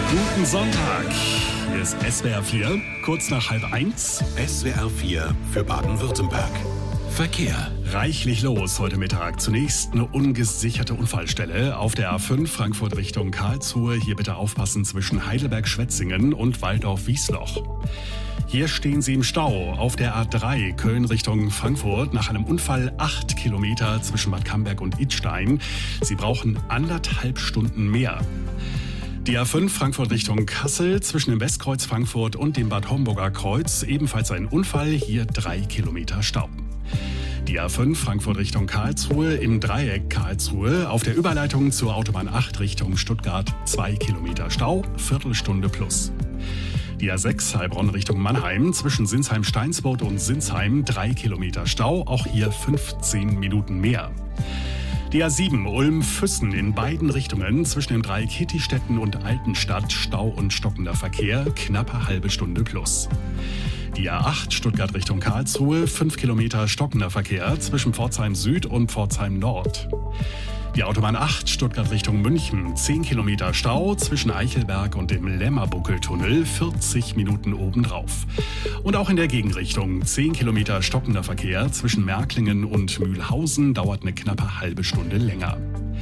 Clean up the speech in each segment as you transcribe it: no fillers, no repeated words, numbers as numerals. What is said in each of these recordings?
Guten Sonntag. Hier ist SWR 4, kurz nach 12:30. SWR 4 für Baden-Württemberg. Verkehr. Reichlich los heute Mittag. Zunächst eine ungesicherte Unfallstelle auf der A5 Frankfurt Richtung Karlsruhe. Hier bitte aufpassen zwischen Heidelberg-Schwetzingen und Walldorf-Wiesloch. Hier stehen Sie im Stau auf der A3 Köln Richtung Frankfurt. Nach einem Unfall 8 Kilometer zwischen Bad Camberg und Idstein. Sie brauchen 1,5 Stunden mehr. Die A5 Frankfurt Richtung Kassel zwischen dem Westkreuz Frankfurt und dem Bad Homburger Kreuz. Ebenfalls ein Unfall, hier 3 Kilometer Stau. Die A5 Frankfurt Richtung Karlsruhe im Dreieck Karlsruhe auf der Überleitung zur Autobahn 8 Richtung Stuttgart 2 Kilometer Stau, Viertelstunde plus. Die A6 Heilbronn Richtung Mannheim zwischen Sinsheim-Steinsburg und Sinsheim 3 Kilometer Stau, auch hier 15 Minuten mehr. Die A7 Ulm-Füssen in beiden Richtungen zwischen dem Dreieck Hittistetten und Altenstadt Stau und stockender Verkehr, knappe halbe Stunde plus. Die A8 Stuttgart Richtung Karlsruhe, 5 Kilometer stockender Verkehr zwischen Pforzheim Süd und Pforzheim Nord. Die Autobahn 8 Stuttgart Richtung München, 10 Kilometer Stau zwischen Eichelberg und dem Lämmerbuckeltunnel, 40 Minuten obendrauf. Und auch in der Gegenrichtung 10 Kilometer stockender Verkehr zwischen Märklingen und Mühlhausen, dauert eine knappe halbe Stunde länger.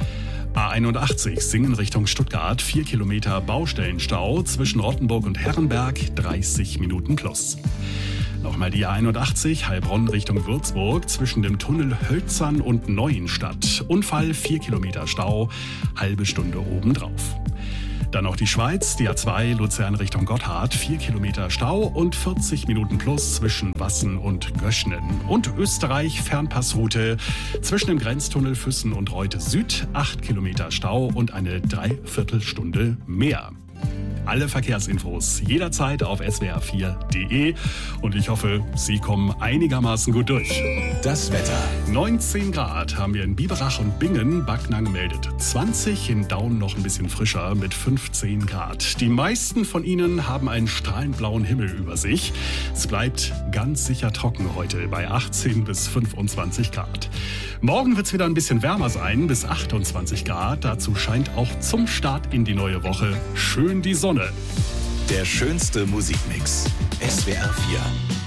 A81 Singen Richtung Stuttgart, 4 Kilometer Baustellenstau zwischen Rottenburg und Herrenberg, 30 Minuten plus. Nochmal die A81 Heilbronn Richtung Würzburg zwischen dem Tunnel Hölzern und Neuenstadt. Unfall 4 Kilometer Stau, halbe Stunde obendrauf. Dann noch die Schweiz, die A2 Luzern Richtung Gotthard, 4 Kilometer Stau und 40 Minuten plus zwischen Wassen und Göschnen. Und Österreich Fernpassroute zwischen dem Grenztunnel Füssen und Reute Süd, 8 Kilometer Stau und eine Dreiviertelstunde mehr. Alle Verkehrsinfos jederzeit auf swr4.de und ich hoffe, Sie kommen einigermaßen gut durch. Das Wetter. 19 Grad haben wir in Biberach und Bingen, Backnang meldet 20, in Daun noch ein bisschen frischer mit 15 Grad. Die meisten von Ihnen haben einen strahlend blauen Himmel über sich. Es bleibt ganz sicher trocken heute bei 18 bis 25 Grad. Morgen wird es wieder ein bisschen wärmer sein, bis 28 Grad. Dazu scheint auch zum Start in die neue Woche schön die Sonne. Der schönste Musikmix. SWR 4.